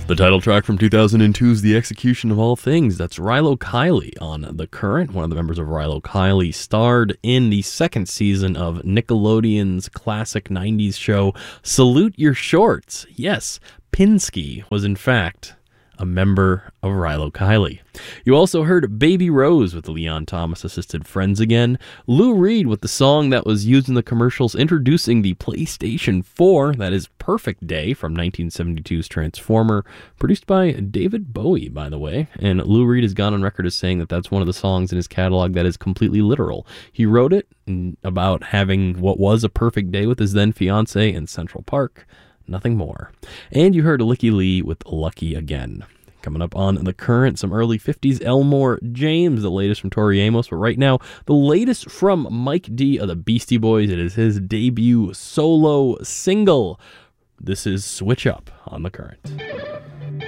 The title track from 2002's The Execution of All Things. That's Rilo Kiley on The Current. One of the members of Rilo Kiley starred in the second season of Nickelodeon's classic 90s show, Salute Your Shorts. Yes, Pinsky was in fact a member of Rilo Kiley. You also heard Baby Rose with the Leon Thomas-assisted Friends Again, Lou Reed with the song that was used in the commercials introducing the PlayStation 4, that is Perfect Day from 1972's Transformer, produced by David Bowie, by the way, and Lou Reed has gone on record as saying that that's one of the songs in his catalog that is completely literal. He wrote it about having what was a perfect day with his then-fiancée in Central Park. Nothing more. And you heard Licky Lee with Lucky Again. Coming up on The Current, some early 50s Elmore James, the latest from Tori Amos, but right now, the latest from Mike D of the Beastie Boys. It is his debut solo single. This is Switch Up on The Current.